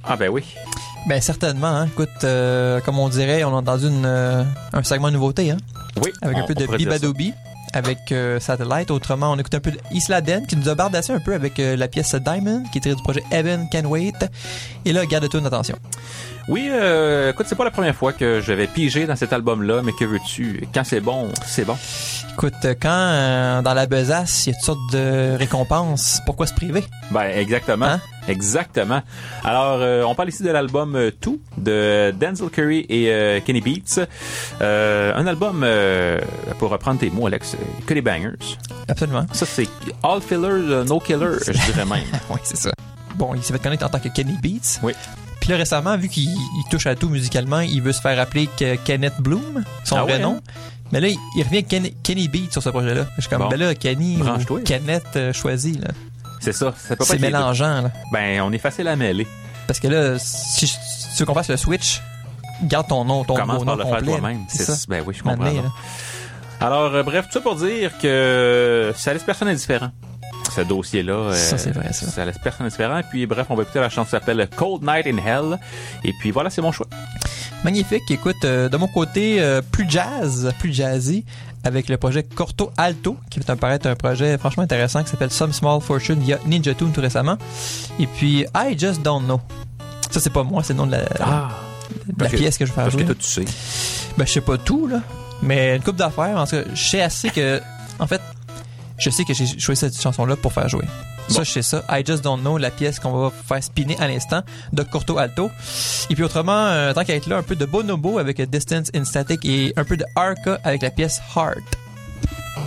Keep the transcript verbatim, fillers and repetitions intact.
Ah ben oui. Ben certainement, hein. Écoute, euh, comme on dirait, on a entendu une, euh, un segment de nouveauté, hein. Oui. Avec on, un peu de Bibadobi, avec euh, Satellite. Autrement, on écoute un peu de Isla Den, qui nous a bardassé un peu avec euh, la pièce Diamond, qui est tirée du projet Heaven Can Wait. Et là, garde-toi une attention. Oui, euh, écoute, c'est pas la première fois que je vais piger dans cet album-là, mais que veux-tu? Quand c'est bon, c'est bon. Écoute, quand euh, dans la besace, il y a toutes sortes de récompenses, pourquoi se priver? Ben, exactement. Hein? Exactement. Alors, euh, on parle ici de l'album euh, Tout de Denzel Curry et euh, Kenny Beats. Euh, un album, euh, pour reprendre tes mots, Alex, que des bangers. Absolument. Ça, c'est all filler, uh, no killer, je dirais même. Oui, c'est ça. Bon, il s'est fait connaître en tant que Kenny Beats. Oui. Puis là, récemment, vu qu'il il touche à tout musicalement, il veut se faire appeler que Kenneth Bloom, son ah vrai ouais, nom. Hein? Mais là, il, il revient Kenny, Kenny Beats sur ce projet-là. Je suis comme, bon. ben là, Kenny Branche-toi. ou Kenneth euh, choisi, là. C'est ça. ça peut pas c'est être mélangeant, là. Ben, on est facile à mêler. Parce que là, si, si tu veux qu'on fasse le switch, garde ton nom, ton Commence beau par nom le complet. faire toi-même. C'est ça. Ben oui, je comprends. M'amener, là. Alors, euh, bref, tout ça pour dire que ça laisse personne indifférent. Ce dossier-là, euh, ça, c'est vrai, ça. ça laisse personne indifférent. Puis, bref, on va écouter la chanson qui s'appelle Cold Night in Hell. Et puis, voilà, c'est mon choix. Magnifique. Écoute, euh, de mon côté, euh, plus jazz, plus jazzy, avec le projet Corto Alto, qui va apparaître un projet franchement intéressant qui s'appelle Some Small Fortune via Ninja Tune tout récemment. Et puis, I Just Don't Know. Ça, c'est pas moi, c'est le nom de la, Ah, de la pièce que je vais faire parce jouer. que toi, tu sais. Ben, je sais pas tout, là. Mais une couple d'affaires. En tout cas, je sais assez que, en fait, je sais que j'ai choisi cette chanson-là pour faire jouer. Bon. Ça, je sais ça. I Just Don't Know, la pièce qu'on va faire spinner à l'instant de Corto Alto. Et puis autrement, euh, tant qu'à être là, un peu de Bonobo avec Distance in Static et un peu de Arca avec la pièce Heart.